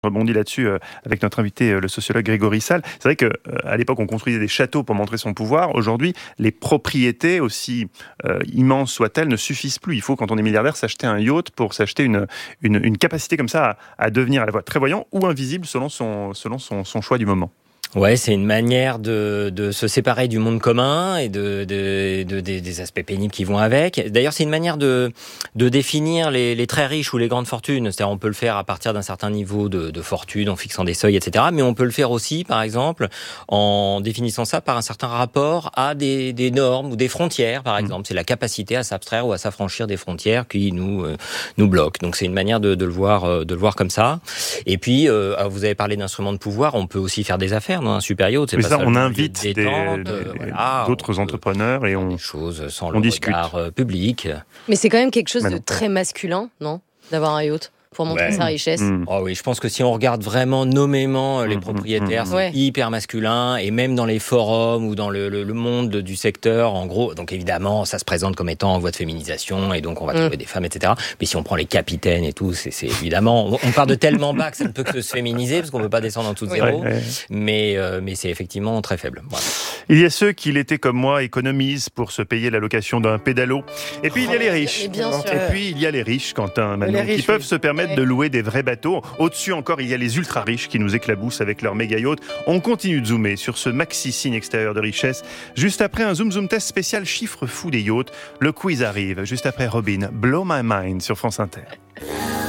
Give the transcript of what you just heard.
rebondis là-dessus avec notre invité, le sociologue Grégory Salles. C'est vrai qu'à l'époque, on construisait des châteaux pour montrer son pouvoir. Aujourd'hui, les propriétés, aussi immenses soient-elles, ne suffisent plus. Il faut, quand on est milliardaire, s'acheter un yacht pour s'acheter une capacité comme ça à devenir à la fois très voyant ou invisible selon son choix du moment. Ouais, c'est une manière de se séparer du monde commun et des aspects pénibles qui vont avec. D'ailleurs, c'est une manière de définir les très riches ou les grandes fortunes. C'est-à-dire, on peut le faire à partir d'un certain niveau de fortune, en fixant des seuils, etc. Mais on peut le faire aussi, par exemple, en définissant ça par un certain rapport à des normes ou des frontières, par exemple. C'est la capacité à s'abstraire ou à s'affranchir des frontières qui nous bloquent. Donc, c'est une manière de le voir comme ça. Et puis, vous avez parlé d'instruments de pouvoir. On peut aussi faire des affaires. Un super yacht, c'est pas ça, on invite d'autres entrepreneurs et on des choses sans on le discute. Regard public. Mais c'est quand même quelque chose de très masculin, non ? D'avoir un yacht pour montrer sa richesse. Oh oui, je pense que si on regarde vraiment nommément les propriétaires, c'est hyper masculin, et même dans les forums ou dans le monde du secteur, en gros, donc évidemment, ça se présente comme étant en voie de féminisation, et donc on va trouver des femmes, etc. Mais si on prend les capitaines et tout, c'est évidemment, on part de tellement bas que ça ne peut que se féminiser, parce qu'on ne peut pas descendre en tout zéro, mais c'est effectivement très faible. Voilà. Il y a ceux qui l'étaient comme moi, économisent pour se payer la location d'un pédalo. Et puis il y a les riches. Et puis il y a les riches, Quentin, Manon, qui peuvent se permettre de louer des vrais bateaux. Au-dessus encore, il y a les ultra riches qui nous éclaboussent avec leur méga yacht. On continue de zoomer sur ce maxi signe extérieur de richesse. Juste après un zoom test spécial chiffre fou des yachts, le quiz arrive. Juste après Robin, Blow My Mind sur France Inter.